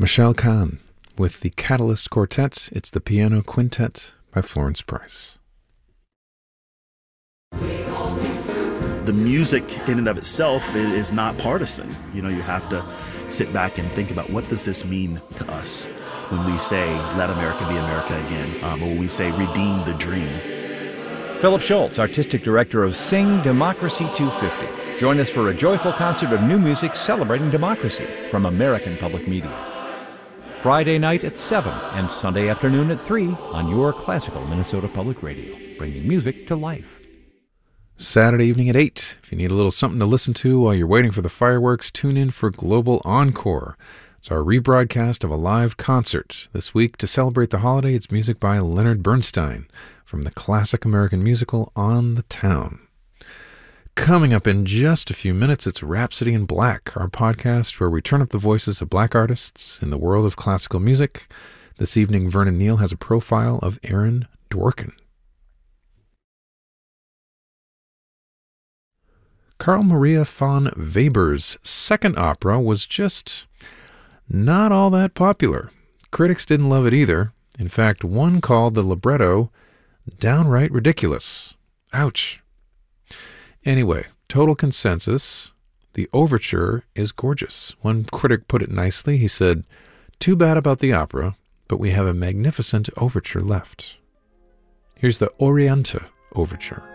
Michelle Kahn with the Catalyst Quartet. It's the Piano Quintet by Florence Price. The music in and of itself is not partisan. You have to sit back and think about, what does this mean to us when we say, let America be America again, or when we say, redeem the dream. Philip Schultz, Artistic Director of Sing Democracy 250. Join us for a joyful concert of new music celebrating democracy from American Public Media. Friday night at 7 and Sunday afternoon at 3 on your classical Minnesota Public Radio, bringing music to life. Saturday evening at 8. If you need a little something to listen to while you're waiting for the fireworks, tune in for Global Encore. It's our rebroadcast of a live concert. This week, to celebrate the holiday, it's music by Leonard Bernstein from the classic American musical On the Town. Coming up in just a few minutes, it's Rhapsody in Black, our podcast where we turn up the voices of black artists in the world of classical music. This evening, Vernon Neal has a profile of Aaron Dworkin. Carl Maria von Weber's second opera was just not all that popular. Critics didn't love it either. In fact, one called the libretto downright ridiculous. Ouch. Anyway, total consensus, the overture is gorgeous. One critic put it nicely. He said, "Too bad about the opera, but we have a magnificent overture left." Here's the Oriente Overture.